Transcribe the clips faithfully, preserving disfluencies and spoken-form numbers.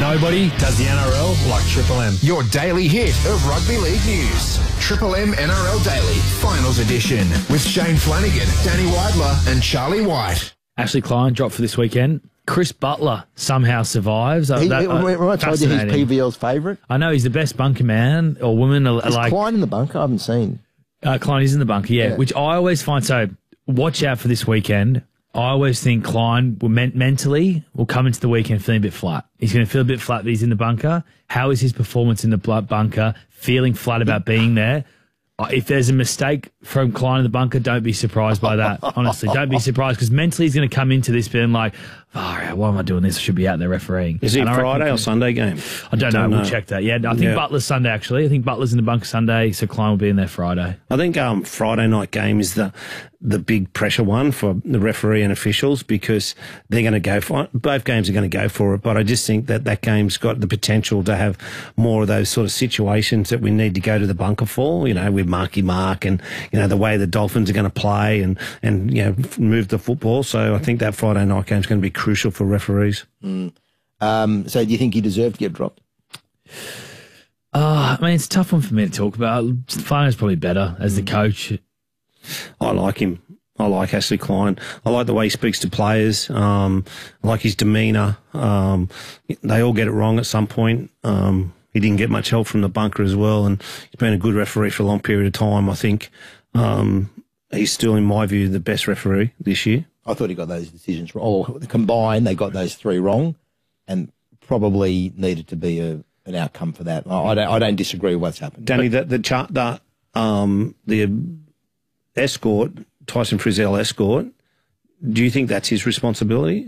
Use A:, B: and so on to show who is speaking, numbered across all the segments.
A: Nobody does the N R L like Triple M.
B: Your daily hit of rugby league news. Triple M N R L Daily, Finals Edition, with Shane Flanagan, Danny Weidler and Charlie White.
C: Ashley Klein dropped for this weekend. Chris Butler somehow survives.
D: He,
C: that,
D: he, uh, I told you he's P V L's favourite.
C: I know, he's the best bunker man or woman.
D: Is
C: like,
D: Klein in the bunker? I haven't seen.
C: Uh, Klein is in the bunker, yeah,
D: Yeah.
C: which I always find, so watch out for this weekend. I always think Klein will men- mentally will come into the weekend feeling a bit flat. He's going to feel a bit flat that he's in the bunker. How is his performance in the bl- bunker? Feeling flat about being there. Uh, If there's a mistake from Klein in the bunker, don't be surprised by that. Honestly, don't be surprised, because mentally he's going to come into this being like, oh, why am I doing this? I should be out there refereeing.
E: Is it
C: And I reckon-
E: Friday or Sunday game?
C: I don't,
E: Don't
C: know. We'll
E: know.
C: check that. Yeah, I think
E: Yeah.
C: Butler's Sunday, actually. I think Butler's in the bunker Sunday, so Klein will be in there Friday.
E: I think um, Friday night game is the the big pressure one for the referee and officials, because they're going to go for it. Both games are going to go for it, but I just think that that game's got the potential to have more of those sort of situations that we need to go to the bunker for, you know, with Marky Mark and, you know, the way the Dolphins are going to play and, and you know, move the football. So I think that Friday night game's going to be crucial for referees.
D: Mm. Um, so do you think he deserved to get dropped?
C: Uh, I mean, it's a tough one for me to talk about. Flanagan's probably better as the coach.
E: I like him. I like Ashley Klein. I like the way he speaks to players. Um, I like his demeanour. Um, they all get it wrong at some point. Um, he didn't get much help from the bunker as well, and he's been a good referee for a long period of time, I think. Um, he's still, in my view, the best referee this year.
D: I thought he got those decisions wrong. Or combined, they got those three wrong, and probably needed to be a, an outcome for that. I, I don't. I don't disagree with what's happened.
E: Danny, the the chart, the um, the escort, Tyson Frizzell escort. Do you think that's his responsibility?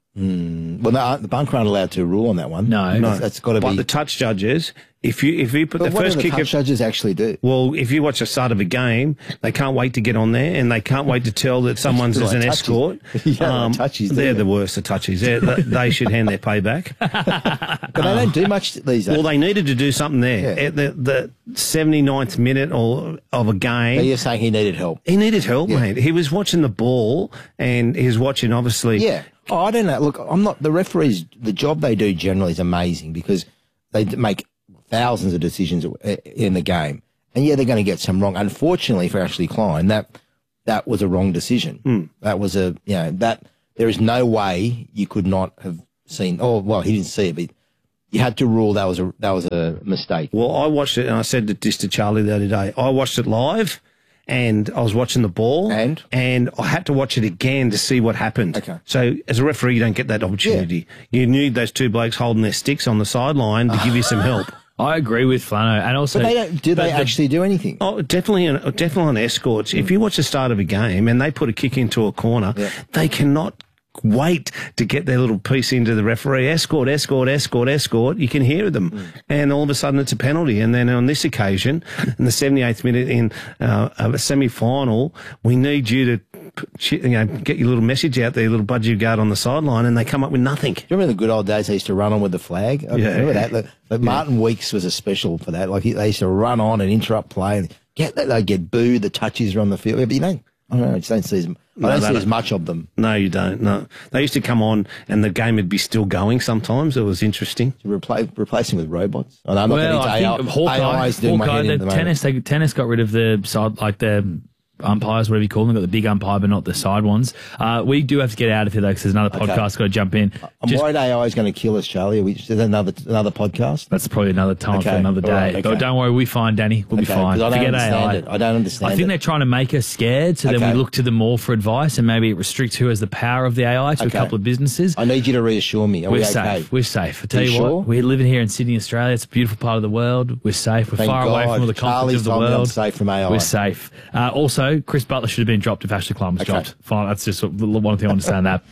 D: Mm. Well, no, the bunker aren't allowed to rule on that one.
C: No,
E: No,
D: that's, that's got to
E: but
D: be.
E: the touch judges. If you if you put
D: But
E: the
D: what
E: first
D: do the
E: kick
D: touch
E: of,
D: judges actually do?
E: well, if you watch the start of a game, they can't wait to get on there, and they can't wait to tell that someone's
D: Like
E: as an
D: touchies.
E: escort.
D: Yeah, like touchies, do
E: they're
D: they?
E: the worst of touchies. They're, they they should hand their payback.
D: But they don't do much these days.
E: Well, they needed to do something there.
D: Yeah.
E: At the, the seventy-ninth minute or, of a game,
D: But you're saying he needed help.
E: he needed help,
D: Yeah.
E: mate. He was watching the ball, and he was watching, obviously.
D: Yeah. Oh, I don't know. Look, I'm not, the referees, the job they do generally is amazing, because they d- make thousands of decisions in the game. And yeah, they're going to get some wrong. Unfortunately for Ashley Klein, that, that was a wrong decision.
E: Mm.
D: That was a, you know, that, there is no way you could not have seen, oh, well, he didn't see it, but you had to rule that was a, that was a mistake.
E: Well, I watched it, and I said this to Charlie the other day. I watched it live, and I was watching the ball,
D: And?
E: and I had to watch it again to see what happened.
D: Okay.
E: So as a referee, you don't get that opportunity. You need those two blokes holding their sticks on the sideline to give you some help.
C: I agree with Flano, and also,
D: But they don't, do they
C: but the-
D: actually do anything?
E: Oh, definitely, on, definitely on escorts. If you watch the start of a game and they put a kick into a corner,
D: Yeah.
E: they cannot wait to get their little piece into the referee. Escort, escort, escort, escort. You can hear them. Mm. And all of a sudden it's a penalty. And then on this occasion, in the seventy-eighth minute in uh, a semi-final, we need you to, you know, get your little message out there, your little budgie guard on the sideline, and they come up with nothing.
D: Do you remember the good old days they used to run on with the flag? I
E: Yeah.
D: remember that. Like, like Martin Weeks was a special for that. Like he, they used to run on and interrupt play and get they get booed. The touches are on the field, yeah, but you don't. I don't know. I just don't see as, I
E: No,
D: don't
E: they
D: see
E: don't.
D: as much of them.
E: No, you don't. No, they used to come on, and the game would be still going. Sometimes it was interesting.
D: To replace replacing with robots. And I'm not
C: well,
D: getting
C: I
D: into
C: think
D: A I.
C: Hawkeye,
D: A I is doing my
C: Hawkeye
D: head
C: the
D: in the moment.
C: tennis, they, tennis got rid of the side, like the umpires, whatever you call them. They've got the big umpire, but not the side ones. Uh, we do have to get out of here, though, because there's another
D: Okay.
C: podcast got to jump in.
D: I'm
C: Just-
D: worried A I is going to kill us, Charlie. Are we, is there another another podcast?
C: That's probably another time
D: Okay,
C: for another
D: all right,
C: day.
D: okay.
C: But don't worry, we'll be fine, Danny. We'll be
D: Okay,
C: fine.
D: 'cause I don't
C: Forget
D: understand
C: A I.
D: it. I don't understand
C: I think
D: it.
C: they're trying to make us scared, so then
D: Okay.
C: we look to them more for advice, and maybe it restricts who has the power of the A I to
D: Okay.
C: a couple of businesses.
D: I need you to reassure me. Are
C: We're
D: we
C: safe.
D: okay?
C: We're safe. I tell
D: You
C: you,
D: sure?
C: what, we're living here in Sydney, Australia. It's a beautiful part of the world. We're safe. We're
D: Thank
C: far away
D: God.
C: from all the conflict
D: Charlie's
C: of the
D: told me I'm
C: world.
D: safe from A I.
C: We're safe. Uh, also, Chris Butler should have been dropped if Ashley Klein was
D: Okay.
C: dropped. Fine. That's just one thing I understand that.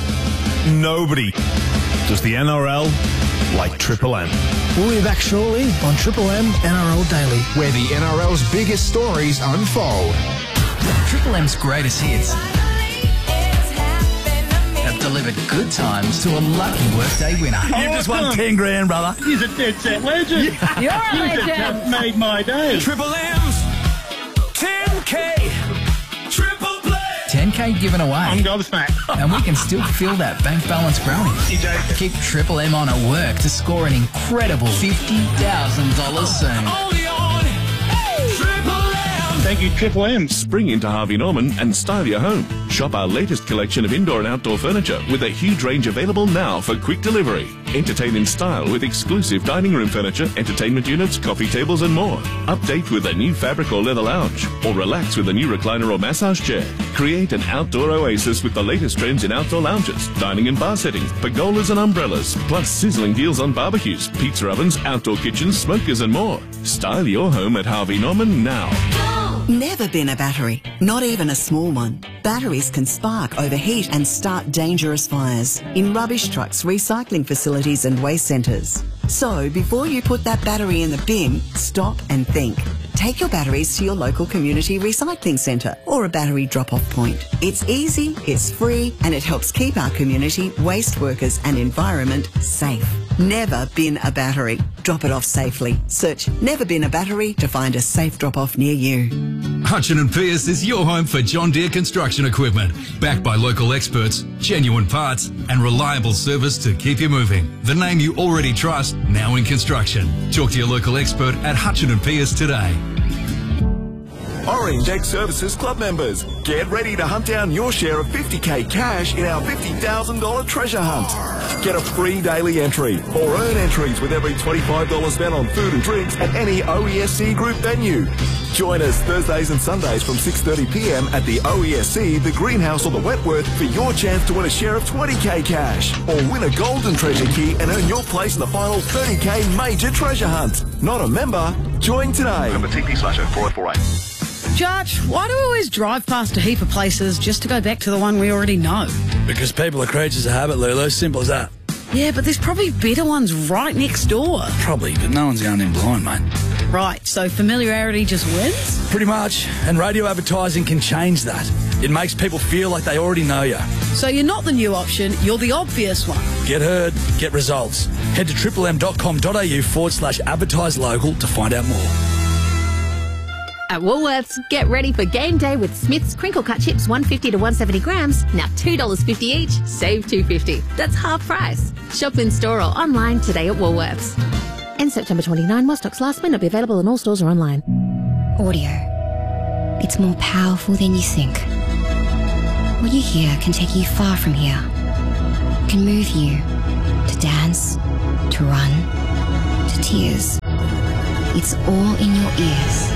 A: Nobody does the N R L like Triple M.
F: We'll be back shortly on Triple M N R L Daily.
B: Where the N R L's biggest stories unfold.
G: Triple M's greatest hits have delivered good times to a lucky workday winner.
F: You just won ten grand, brother.
H: He's a dead set legend.
I: You're a
H: You
I: legend.
H: just made my day.
F: Triple M's ten K. Triple play.
G: ten K given away.
H: I'm gobsmacked.
G: And we can still feel that bank balance growing.
H: You joking?
G: Keep Triple M on at work to score an incredible fifty thousand dollars soon.
I: Only on Triple M.
H: Thank you, Triple M.
J: Spring into Harvey Norman and style your home. Shop our latest collection of indoor and outdoor furniture with a huge range available now for quick delivery. Entertain in style with exclusive dining room furniture, entertainment units, coffee tables and more. Update with a new fabric or leather lounge, or relax with a new recliner or massage chair. Create an outdoor oasis with the latest trends in outdoor lounges, dining and bar settings, pergolas and umbrellas, plus sizzling deals on barbecues, pizza ovens, outdoor kitchens, smokers and more. Style your home at Harvey Norman now.
K: Never been a battery, not even a small one. Batteries can spark, overheat and start dangerous fires in rubbish trucks, recycling facilities and waste centres. So before you put that battery in the bin, stop and think. Take your batteries to your local community recycling centre or a battery drop-off point. It's easy, it's free and it helps keep our community, waste workers and environment safe. Never bin a battery. Drop it off safely. Search Never Bin a Battery to find a safe drop-off near you.
L: Hutchin and Pierce is your home for John Deere construction equipment. Backed by local experts, genuine parts and reliable service to keep you moving. The name you already trust, now in construction. Talk to your local expert at Hutchin and Pierce today.
M: Orange Egg Services Club members, get ready to hunt down your share of fifty K cash in our fifty thousand dollars treasure hunt. Get a free daily entry or earn entries with every twenty-five dollars spent on food and drinks at any O E S C group venue. Join us Thursdays and Sundays from six thirty p m at the O E S C, the Greenhouse or the Wentworth for your chance to win a share of twenty K cash or win a golden treasure key and earn your place in the final thirty K major treasure hunt. Not a member? Join today.
N: Member T P slash oh four oh four eight.
O: Judge, why do we always drive past a heap of places just to go back to the one we already know?
P: Because people are creatures of habit, Lulu. Simple as that.
O: Yeah, but there's probably better ones right next door.
P: Probably, but no one's going in blind, mate.
O: Right, so familiarity just wins?
P: Pretty much. And radio advertising can change that. It makes people feel like they already know you.
O: So you're not the new option, you're the obvious one.
P: Get heard, get results. Head to triplem.com.au forward slash advertise local to find out more.
Q: At Woolworths, get ready for game day with Smith's crinkle cut chips, one fifty to one seventy grams, now two dollars fifty each, save two fifty. That's half price. Shop in store or online today at Woolworths. End September twenty-ninth, while stocks last, may not be available in all stores or online.
R: Audio. It's more powerful than you think. What you hear can take you far from here. Can move you to dance, to run, to tears. It's all in your ears.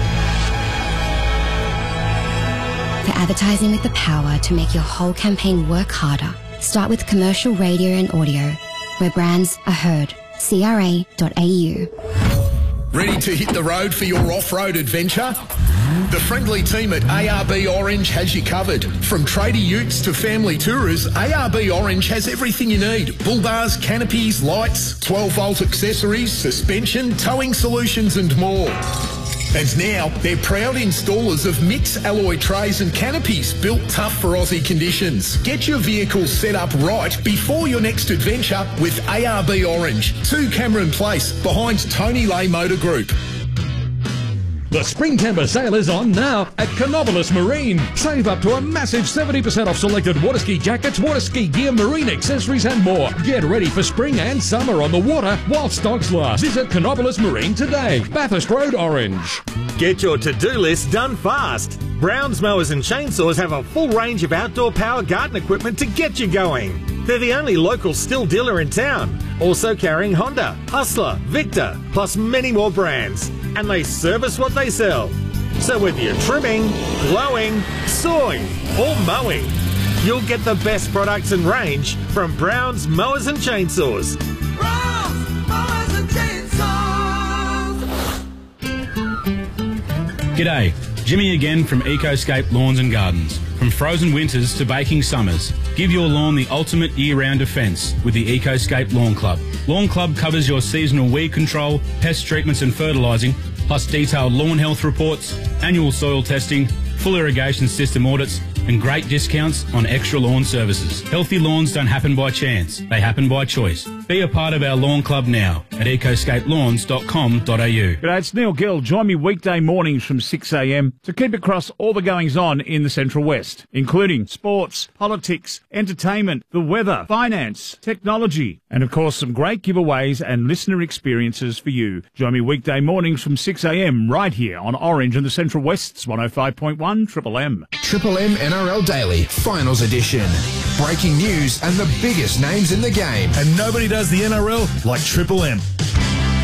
R: For advertising with the power to make your whole campaign work harder, start with commercial radio and audio, where brands are heard. C R A dot A U.
B: Ready to hit the road for your off-road adventure? The friendly team at A R B Orange has you covered. From tradie utes to family tourers, A R B Orange has everything you need. Bull bars, canopies, lights, twelve volt accessories, suspension, towing solutions and more. And now, they're proud installers of Mix alloy trays and canopies built tough for Aussie conditions. Get your vehicle set up right before your next adventure with A R B Orange, two Cameron Place, behind Tony Lay Motor Group.
S: The Spring Timber sale is on now at Canobolas Marine. Save up to a massive seventy percent off selected water ski jackets, water ski gear, marine accessories and more. Get ready for spring and summer on the water while stocks last. Visit Canobolas Marine today. Bathurst Road, Orange.
T: Get your to-do list done fast. Browns Mowers and Chainsaws have a full range of outdoor power garden equipment to get you going. They're the only local still dealer in town, also carrying Honda, Hustler, Victor, plus many more brands. And they service what they sell. So whether you're trimming, blowing, sawing or mowing, you'll get the best products and range from Brown's Mowers and Chainsaws.
I: Brown's Mowers and Chainsaws.
U: G'day, Jimmy again from Ecoscape Lawns and Gardens. From frozen winters to baking summers, give your lawn the ultimate year-round defence with the Ecoscape Lawn Club. Lawn Club covers your seasonal weed control, pest treatments and fertilising, plus detailed lawn health reports, annual soil testing, full irrigation system audits and great discounts on extra lawn services. Healthy lawns don't happen by chance, they happen by choice. Be a part of our Lawn Club now. at ecoscape lawns dot com dot a u.
A: G'day, it's Neil Gill. Join me weekday mornings from six a m to keep across all the goings-on in the Central West, including sports, politics, entertainment, the weather, finance, technology, and of course some great giveaways and listener experiences for you. Join me weekday mornings from six a m right here on Orange and the Central West's one oh five point one Triple M.
N: Triple M N R L Daily, Finals Edition. Breaking news and the biggest names in the game.
A: And nobody does the N R L like Triple M.